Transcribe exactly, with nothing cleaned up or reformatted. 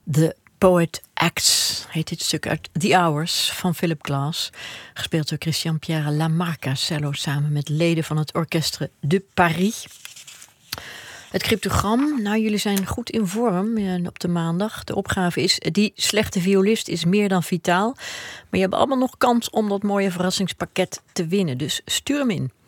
The Poet Acts heet dit stuk uit The Hours van Philip Glass. Gespeeld door Christian-Pierre Lamarca, cello samen met leden van het Orchestre de Paris. Het cryptogram, nou jullie zijn goed in vorm op de maandag. De opgave is, die slechte violist is meer dan vitaal. Maar je hebt allemaal nog kans om dat mooie verrassingspakket te winnen. Dus stuur hem in.